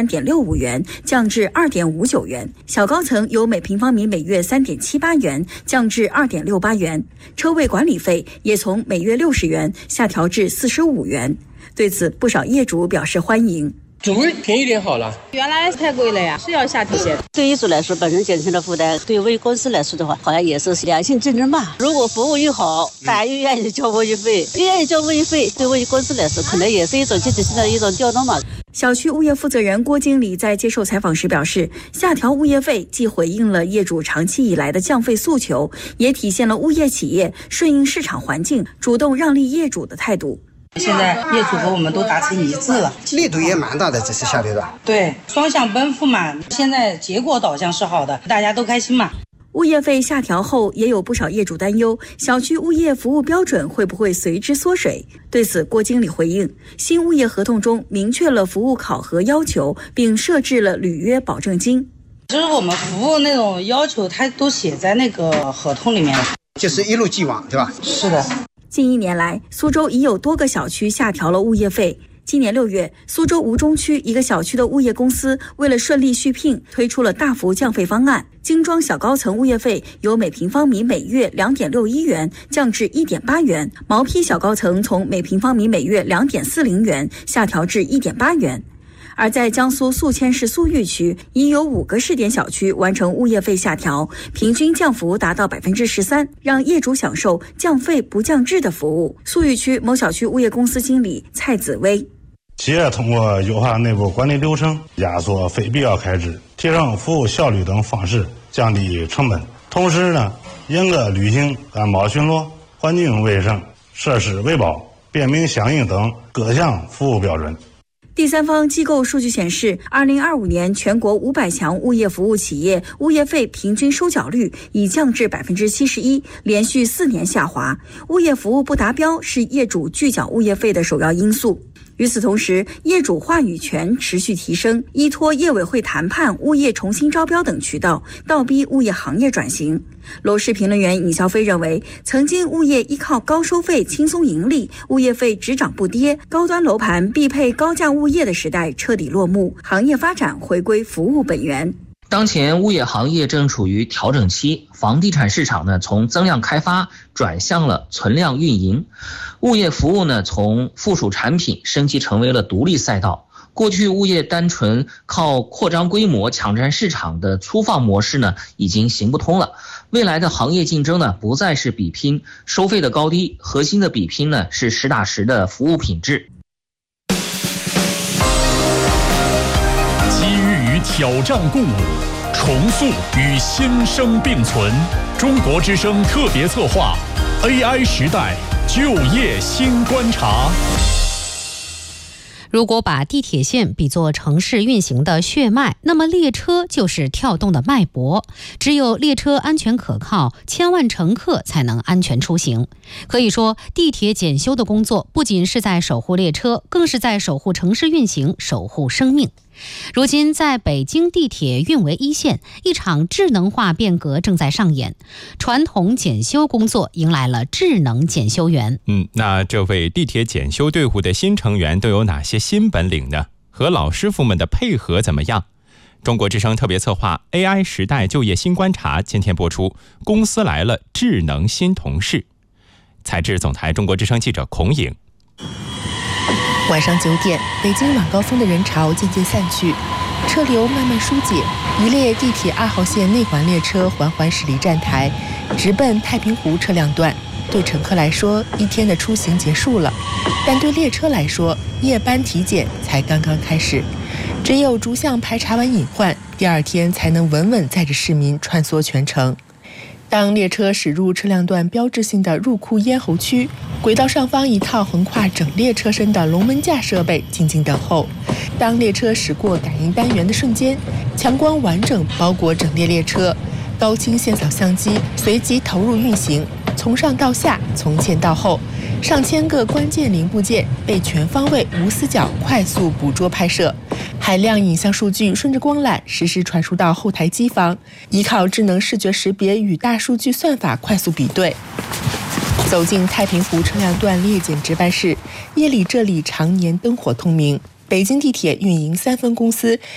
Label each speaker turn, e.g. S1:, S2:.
S1: 3.65元，降至2.59元；小高层由每平方米每月3.78元降至2.68元。车位管理费也从每月60元下调至45元。对此，不少业主表示欢迎。
S2: 主位便宜点好了，
S3: 原来太贵了呀，是要下调些。
S4: 对业主来说，本身减轻了负担；对为公司来说的话，好像也是良性竞争吧。如果服务又好，大家又愿意交物业费，对为公司来说，可能也是一种积极性的一种调动嘛。
S1: 小区物业负责人郭经理在接受采访时表示，下调物业费既回应了业主长期以来的降费诉求，也体现了物业企业顺应市场环境、主动让利业主的态度。
S5: 现在业主和我们都达成一致了，
S6: 力度也蛮大的，这次下调的。
S5: 对，双向奔赴嘛，现在结果导向是好的，大家都开心嘛。
S1: 物业费下调后，也有不少业主担忧小区物业服务标准会不会随之缩水。对此，郭经理回应，新物业合同中明确了服务考核要求，并设置了履约保证金。
S5: 就是我们服务那种要求，它都写在那个合同里面了，
S6: 就是一路既往，对吧？
S5: 是的。
S1: 近1年来，苏州已有多个小区下调了物业费。今年6月，苏州吴中区一个小区的物业公司为了顺利续聘，推出了大幅降费方案。精装小高层物业费由每平方米每月2.61元降至1.8元，毛坯小高层从每平方米每月2.40元下调至1.8元。而在江苏宿迁市宿豫区，已有5个试点小区完成物业费下调，平均降幅达到13%，让业主享受降费不降质的服务。宿豫区某小区物业公司经理蔡子威，
S7: 企业通过优化内部管理流程，压缩非必要开支，提升服务效率等方式降低成本，同时呢，严格履行安保巡逻、环境卫生、设施维保、便民响应等各项服务标准。
S1: 第三方机构数据显示，2025年全国500强物业服务企业物业费平均收缴率已降至71%，连续4年下滑。物业服务不达标是业主拒缴物业费的首要因素。与此同时，业主话语权持续提升，依托业委会谈判、物业重新招标等渠道，倒逼物业行业转型。楼市评论员尹肖飞认为，曾经物业依靠高收费轻松盈利，物业费只涨不跌，高端楼盘必配高价物业的时代彻底落幕，行业发展回归服务本源。
S8: 当前物业行业正处于调整期，房地产市场呢从增量开发转向了存量运营，物业服务呢从附属产品升级成为了独立赛道。过去物业单纯靠扩张规模抢占市场的粗放模式呢已经行不通了，未来的行业竞争呢不再是比拼收费的高低，核心的比拼呢是实打实的服务品质。
S9: 挑战共舞，重塑与新生并存。中国之声特别策划 AI 时代就业新观察。
S10: 如果把地铁线比作城市运行的血脉，那么列车就是跳动的脉搏。只有列车安全可靠，千万乘客才能安全出行。可以说，地铁检修的工作不仅是在守护列车，更是在守护城市运行，守护生命。如今，在北京地铁运维一线，一场智能化变革正在上演，传统检修工作迎来了智能检修员。
S11: 那这位地铁检修队伍的新成员都有哪些新本领呢？和老师傅们的配合怎么样？中国之声特别策划 AI 时代就业新观察今天播出，公司来了，智能新同事。采制总台中国之声记者孔颖。
S12: 晚上9点，北京晚高峰的人潮渐渐散去，车流慢慢疏解，一列地铁2号线内环列车缓缓驶离站台，直奔太平湖车辆段。对乘客来说，一天的出行结束了，但对列车来说，夜班体检才刚刚开始。只有逐项排查完隐患，第2天才能稳稳载着市民穿梭全程。当列车驶入车辆段标志性的入库咽喉区，轨道上方一套横跨整列车身的龙门架设备静静等候。当列车驶过感应单元的瞬间，强光完整包裹整列列车，高清线扫相机随即投入运行，从上到下，从前到后，上千个关键零部件被全方位无死角快速捕捉拍摄，海量影像数据顺着光缆实时传输到后台机房，依靠智能视觉识别与大数据算法快速比对。走进太平湖车辆段列检值班室，夜里这里常年灯火通明。北京地铁运营3分公司